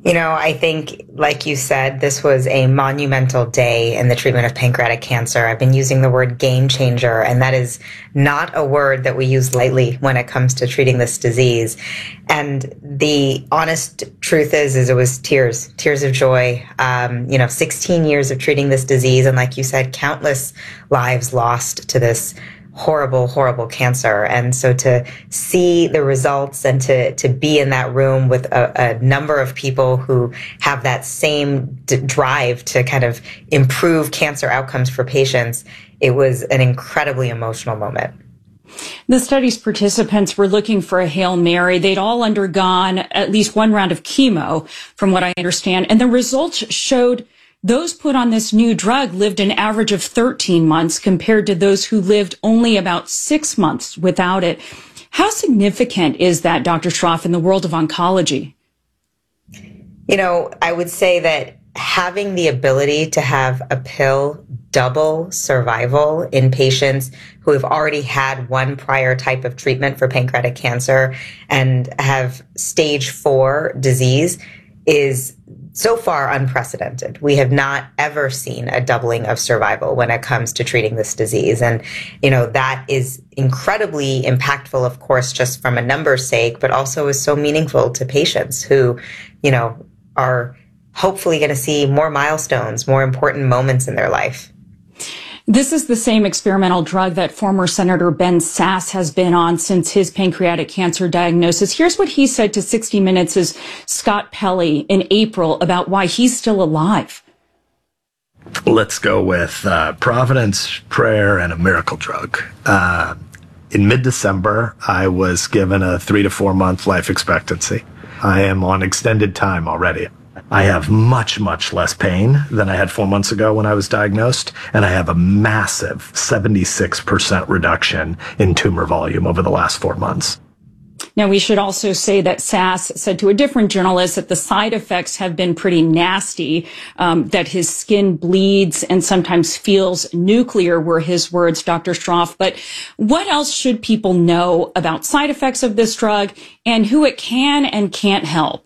I think, like you said, this was a monumental day in the treatment of pancreatic cancer. I've been using the word game changer, and that is not a word that we use lightly when it comes to treating this disease. And the honest truth is it was tears of joy. 16 years of treating this disease, and like you said, countless lives lost to this horrible, horrible cancer. And so to see the results and to be in that room with a number of people who have that same drive to kind of improve cancer outcomes for patients, it was an incredibly emotional moment. The study's participants were looking for a Hail Mary. They'd all undergone at least one round of chemo, from what I understand. And the results showed those put on this new drug lived an average of 13 months compared to those who lived only about 6 months without it. How significant is that, Dr. Shroff, in the world of oncology? I would say that having the ability to have a pill double survival in patients who have already had one prior type of treatment for pancreatic cancer and have stage 4 disease is so far unprecedented. We have not ever seen a doubling of survival when it comes to treating this disease. And, that is incredibly impactful, of course, just from a numbers sake, but also is so meaningful to patients who, are hopefully going to see more milestones, more important moments in their life. This is the same experimental drug that former Senator Ben Sasse has been on since his pancreatic cancer diagnosis. Here's what he said to 60 Minutes' Scott Pelley in April about why he's still alive. Let's go with Providence, prayer, and a miracle drug. In mid-December, I was given a 3 to 4 month life expectancy. I am on extended time already. I have much, much less pain than I had 4 months ago when I was diagnosed, and I have a massive 76% reduction in tumor volume over the last 4 months. Now, we should also say that Sasse said to a different journalist that the side effects have been pretty nasty, that his skin bleeds and sometimes feels nuclear, were his words, Dr. Shroff. But what else should people know about side effects of this drug and who it can and can't help?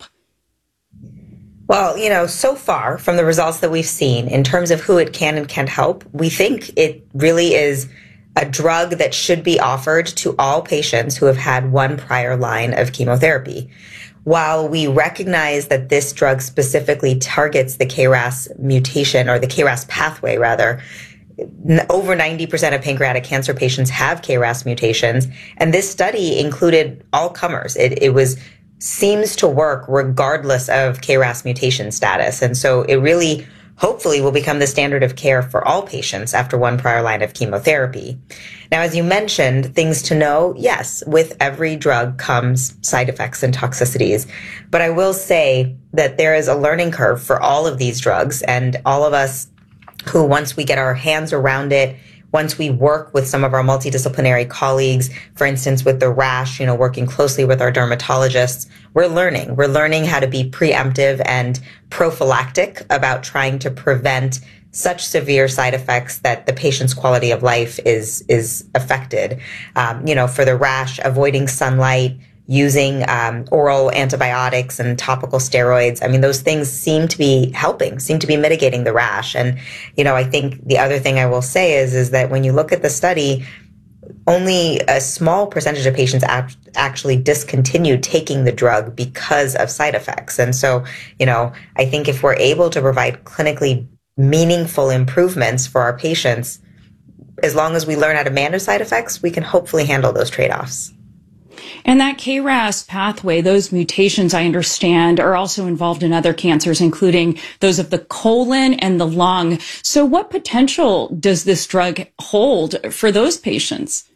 Well, so far from the results that we've seen in terms of who it can and can't help, we think it really is a drug that should be offered to all patients who have had one prior line of chemotherapy. While we recognize that this drug specifically targets the KRAS mutation, or the KRAS pathway rather, over 90% of pancreatic cancer patients have KRAS mutations, and this study included all comers. It seems to work regardless of KRAS mutation status. And so it really, hopefully, will become the standard of care for all patients after one prior line of chemotherapy. Now, as you mentioned, things to know, yes, with every drug comes side effects and toxicities. But I will say that there is a learning curve for all of these drugs, and all of us who, once we get our hands around it, once we work with some of our multidisciplinary colleagues, for instance, with the rash, working closely with our dermatologists, we're learning how to be preemptive and prophylactic about trying to prevent such severe side effects that the patient's quality of life is affected. For the rash, avoiding sunlight, using oral antibiotics and topical steroids. I mean, those things seem to be helping, seem to be mitigating the rash. And, I think the other thing I will say is that when you look at the study, only a small percentage of patients actually discontinued taking the drug because of side effects. And so, I think if we're able to provide clinically meaningful improvements for our patients, as long as we learn how to manage side effects, we can hopefully handle those trade-offs. And that KRAS pathway, those mutations, I understand, are also involved in other cancers, including those of the colon and the lung. So what potential does this drug hold for those patients?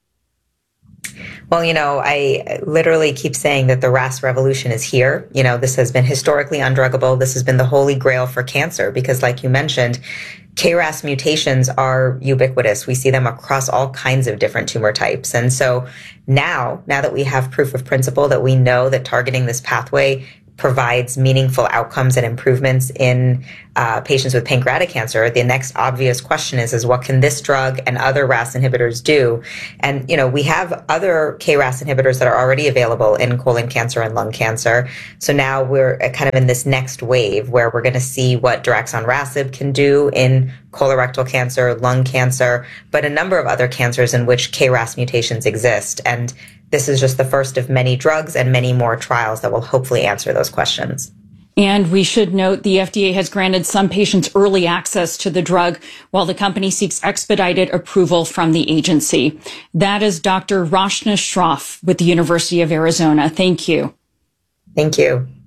Well, I literally keep saying that the RAS revolution is here. This has been historically undruggable. This has been the holy grail for cancer because, like you mentioned, KRAS mutations are ubiquitous. We see them across all kinds of different tumor types. And so now that we have proof of principle, that we know that targeting this pathway provides meaningful outcomes and improvements in patients with pancreatic cancer, the next obvious question is what can this drug and other RAS inhibitors do? And, we have other KRAS inhibitors that are already available in colon cancer and lung cancer. So now we're kind of in this next wave where we're going to see what daraxonrasib can do in colorectal cancer, lung cancer, but a number of other cancers in which KRAS mutations exist. And this is just the first of many drugs and many more trials that will hopefully answer those questions. And we should note the FDA has granted some patients early access to the drug while the company seeks expedited approval from the agency. That is Dr. Rachna Shroff with the University of Arizona. Thank you. Thank you.